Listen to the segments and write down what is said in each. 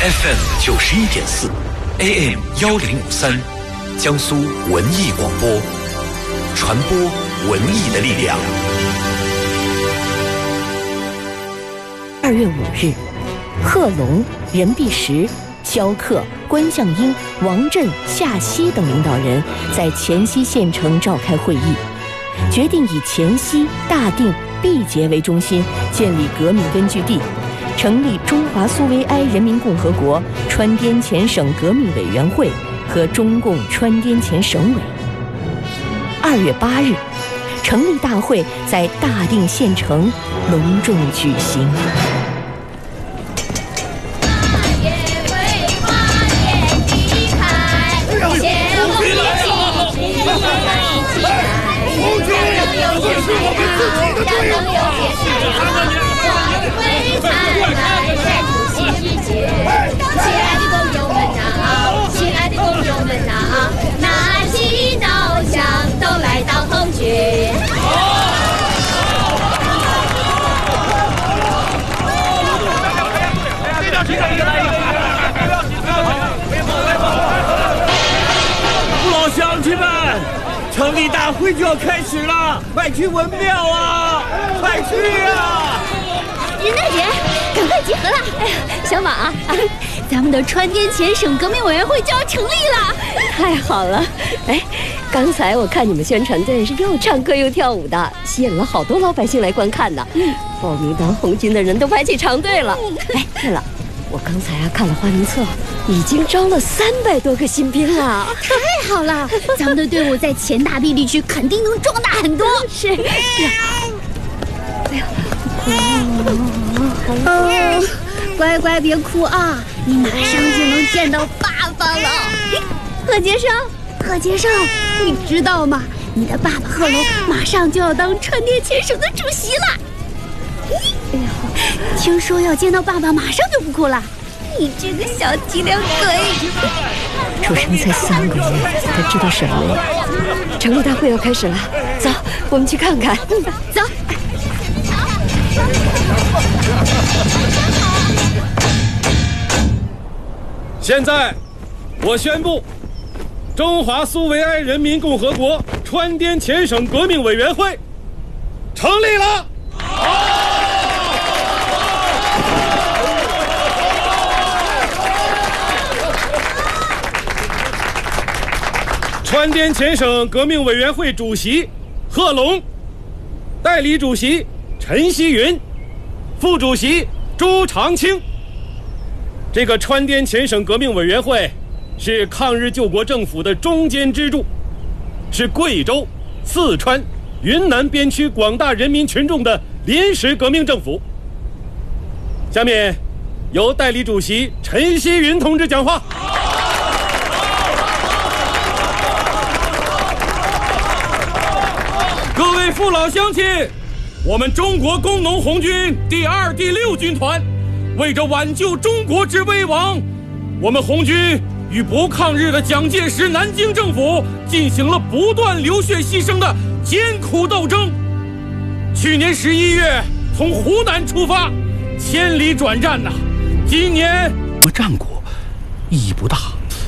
FM 91.4 AM 1053，江苏文艺广播，传播文艺的力量。 2月5日，贺龙、任弼时、萧克、关向英、王震、夏曦等领导人在黔西县城召开会议，决定以黔西、大定、毕节为中心建立革命根据地，成立中华苏维埃人民共和国川滇黔省革命委员会和中共川滇黔省委。2月8日，成立大会在大定县城隆重举行。 拿起刀枪都来到红军。 父老乡亲们，成立大会就要开始了，快去文庙啊，快去啊！ 任大姐，赶快集合了！哎呀，小马，咱们的川滇黔省革命委员会就要成立了， 太好了！哎，刚才我看你们宣传队是又唱歌又跳舞的，吸引了好多老百姓来观看呢。报名当红军的人都排起长队了。哎，对了，我刚才看了花名册，已经招了300多个新兵了。 太好了，咱们的队伍在黔大地地区肯定能壮大很多。 是。哎呀， 乖乖别哭啊，你马上就能见到爸爸了。贺杰生，你知道吗？你的爸爸贺龙马上就要当川滇黔省的主席了。哎呀，听说要见到爸爸，马上就不哭了。你这个小机灵鬼！ 出生才3个月，他知道什么呀？成立大会要开始了，走，我们去看看。 走。 现在，我宣布，中华苏维埃人民共和国川滇黔省革命委员会成立了。川滇黔省革命委员会主席贺龙，代理主席陈锡云，副主席朱长青。这个川滇黔省革命委员会是抗日救国政府的中坚支柱，是贵州、四川、云南边区广大人民群众的临时革命政府。下面由代理主席陈锡云同志讲话。各位父老乡亲，我们中国工农红军第2、第6军团为着挽救中国之危亡，我们红军与不抗日的蒋介石南京政府进行了不断流血牺牲的艰苦斗争。去年11月从湖南出发，千里转战呐，今年战果意义不大。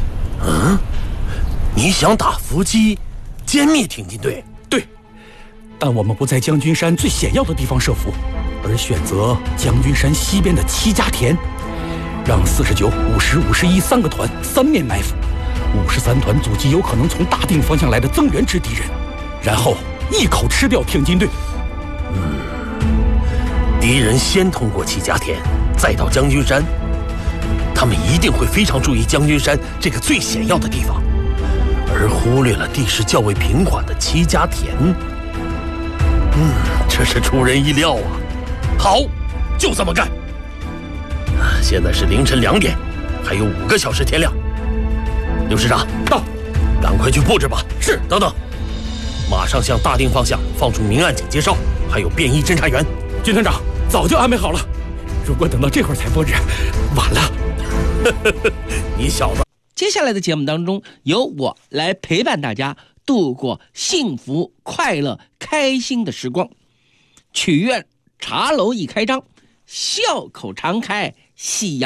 你想打伏击，歼灭挺进队？ 对，但我们不在将军山最险要的地方设伏，而选择将军山西边的戚家田，让49、50、51 3个团3面埋伏，53团阻击有可能从大定方向来的增援之敌人，然后一口吃掉挺进队。 敌人先通过戚家田，再到将军山，他们一定会非常注意将军山这个最险要的地方，而忽略了地势较为平缓的戚家田。这是出人意料啊！好，就这么干。现在是凌晨2点，还有5个小时天亮。刘师长到，赶快去布置吧。是。等等，马上向大定方向放出明暗警介哨，还有便衣侦察员。 军团长早就安排好了，如果等到这会儿才布置，晚了。 你小子。 接下来的节目当中，由我来陪伴大家度过幸福、快乐、开心的时光。曲苑茶楼一开张，笑口常开，喜洋